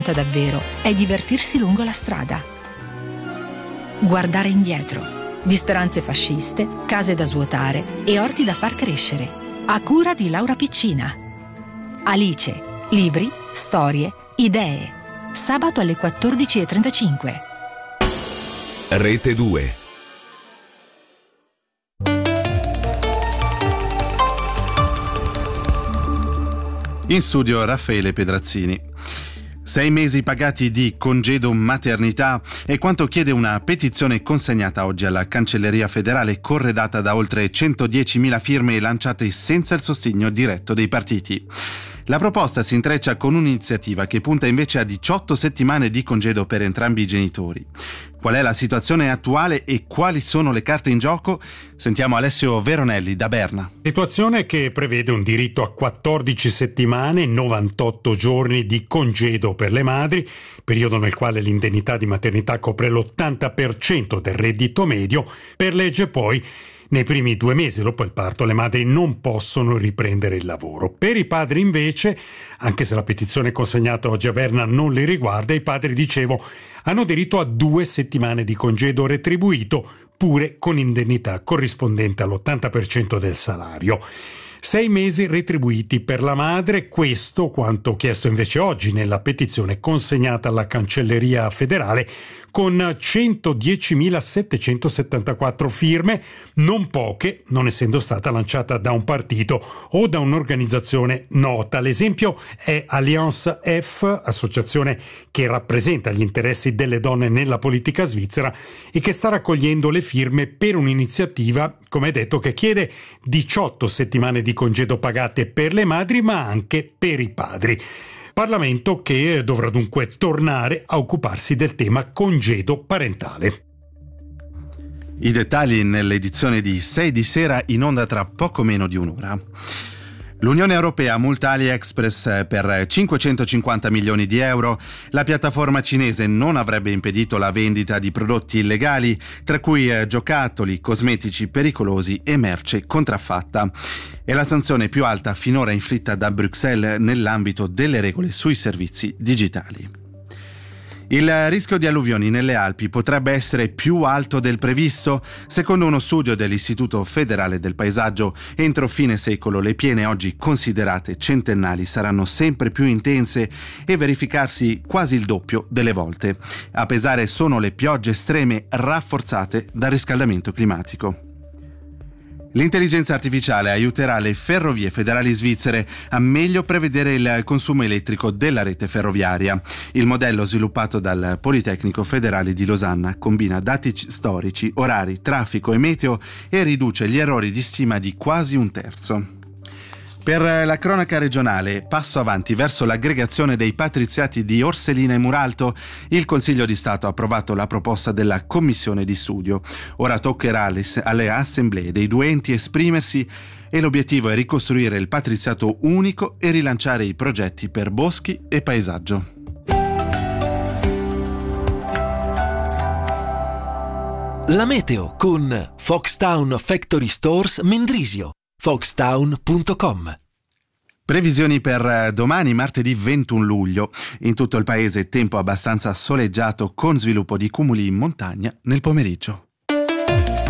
davvero è divertirsi lungo la strada. Guardare indietro. Di speranze fasciste, case da svuotare e orti da far crescere. A cura di Laura Piccina. Alice. Libri, storie, idee. Sabato alle 14:35. Rete 2. In studio Raffaele Pedrazzini. 6 mesi pagati di congedo maternità è quanto chiede una petizione consegnata oggi alla Cancelleria federale, corredata da oltre 110.000 firme lanciate senza il sostegno diretto dei partiti. La proposta si intreccia con un'iniziativa che punta invece a 18 settimane di congedo per entrambi i genitori. Qual è la situazione attuale e quali sono le carte in gioco? Sentiamo Alessio Veronelli da Berna. Situazione che prevede un diritto a 14 settimane, 98 giorni di congedo per le madri, periodo nel quale l'indennità di maternità copre l'80% del reddito medio. Per legge poi nei primi 2 mesi dopo il parto le madri non possono riprendere il lavoro. Per i padri invece, anche se la petizione consegnata oggi a Berna non li riguarda, i padri, dicevo, hanno diritto a 2 settimane di congedo retribuito, pure con indennità corrispondente all'80% del salario. 6 mesi retribuiti per la madre, questo quanto chiesto invece oggi nella petizione consegnata alla Cancelleria federale con 110.774 firme, non poche, non essendo stata lanciata da un partito o da un'organizzazione nota. L'esempio è Alliance F, associazione che rappresenta gli interessi delle donne nella politica svizzera e che sta raccogliendo le firme per un'iniziativa, come detto, che chiede 18 settimane di congedo pagate per le madri ma anche per i padri. Parlamento che dovrà dunque tornare a occuparsi del tema congedo parentale. I dettagli nell'edizione di 6 di sera, in onda tra poco meno di un'ora. L'Unione Europea multa AliExpress per 550 milioni di euro. La piattaforma cinese non avrebbe impedito la vendita di prodotti illegali, tra cui giocattoli, cosmetici pericolosi e merce contraffatta. È la sanzione più alta finora inflitta da Bruxelles nell'ambito delle regole sui servizi digitali. Il rischio di alluvioni nelle Alpi potrebbe essere più alto del previsto. Secondo uno studio dell'Istituto Federale del Paesaggio, entro fine secolo le piene oggi considerate centennali saranno sempre più intense e verificarsi quasi il doppio delle volte. A pesare sono le piogge estreme rafforzate dal riscaldamento climatico. L'intelligenza artificiale aiuterà le ferrovie federali svizzere a meglio prevedere il consumo elettrico della rete ferroviaria. Il modello sviluppato dal Politecnico Federale di Losanna combina dati storici, orari, traffico e meteo e riduce gli errori di stima di quasi un terzo. Per la cronaca regionale, passo avanti verso l'aggregazione dei patriziati di Orselina e Muralto, il Consiglio di Stato ha approvato la proposta della commissione di studio. Ora toccherà alle assemblee dei due enti esprimersi e l'obiettivo è ricostruire il patriziato unico e rilanciare i progetti per boschi e paesaggio. La meteo con Foxtown Factory Stores Mendrisio. Foxtown.com. Previsioni per domani, martedì 21 luglio. In tutto il paese tempo abbastanza soleggiato con sviluppo di cumuli in montagna nel pomeriggio.